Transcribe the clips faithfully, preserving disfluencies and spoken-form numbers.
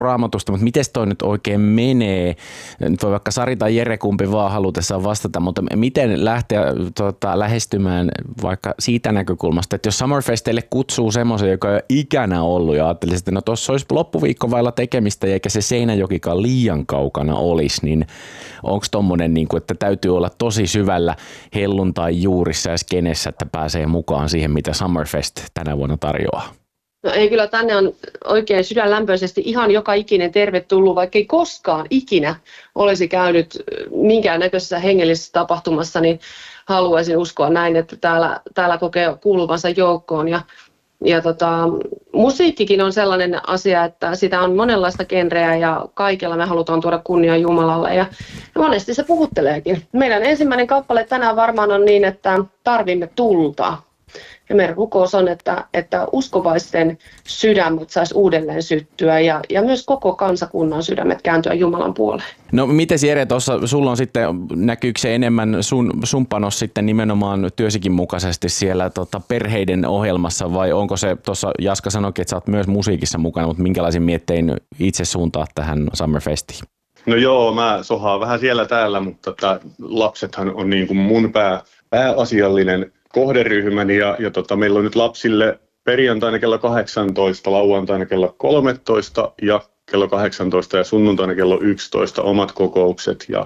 Raamatusta, mutta miten toi nyt oikein menee? Nyt voi vaikka Sari tai Jere kumpi vaan halutessaan vastata, mutta miten lähteä tota, lähestymään vaikka siitä näkökulmasta, että jos Summerfestille kutsuu semmoisen, joka ei ole ikänä ollut ja ajattelisi, että no tuossa olisi loppuviikko vailla tekemistä eikä se Seinäjokikaan liian kaukana olisi, niin onko tommonen, niin kuin, että täytyy olla tosi syvällä helluntai juurissa ja skenessä, että pääsee mukaan siihen, mitä Summerfest tänä vuonna tarjoaa? No ei, kyllä tänne on oikein sydänlämpöisesti ihan joka ikinen tervetullut, vaikka ei koskaan ikinä olisi käynyt minkäännäköisessä hengellisessä tapahtumassa, niin haluaisin uskoa näin, että täällä, täällä kokee kuuluvansa joukkoon. Ja, ja tota, musiikkikin on sellainen asia, että sitä on monenlaista genreä ja kaikella me halutaan tuoda kunnia Jumalalle ja monesti se puhutteleekin. Meidän ensimmäinen kappale tänään varmaan on niin, että tarvimme tulta. Ja meidän rukous on, että, että uskovaisten sydämet saisi uudelleen syttyä ja, ja myös koko kansakunnan sydämet kääntyä Jumalan puoleen. No miten Jere, tuossa sulla on sitten, näkyykö se enemmän sun, sun panos sitten nimenomaan työsikin mukaisesti siellä tota, perheiden ohjelmassa vai onko se, tuossa Jaska sanoikin, että sä oot myös musiikissa mukana, mutta minkälaisin miettein itse suuntaa tähän Summerfestiin? No joo, mä sohaan vähän siellä täällä, mutta tota, lapsethan on niin kuin mun pää, pääasiallinen kohderyhmäni ja, ja tota, meillä on nyt lapsille perjantaina kello kahdeksantoista, lauantaina kello kolmetoista ja kello kahdeksantoista ja sunnuntaina kello yksitoista omat kokoukset ja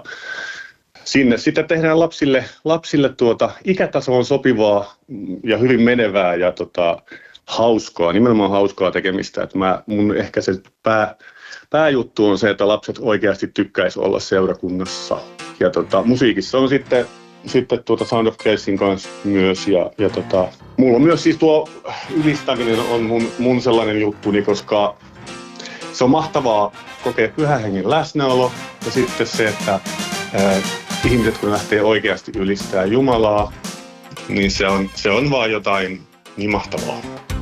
sinne sitten tehdään lapsille, lapsille tuota ikätasoon sopivaa ja hyvin menevää ja tota, hauskaa, nimenomaan hauskaa tekemistä. Et mä, mun ehkä se pää, pääjuttu on se, että lapset oikeasti tykkäisi olla seurakunnassa ja tota, musiikissa on sitten Sitten tuota Sound of Gracein kanssa myös ja, ja tota, mulla on myös siis tuo ylistäminen on mun, mun sellainen juttuni, koska se on mahtavaa kokea Pyhän Hengen läsnäolo ja sitten se, että ää, ihmiset kun lähtee oikeasti ylistää Jumalaa, niin se on, se on vaan jotain niin mahtavaa.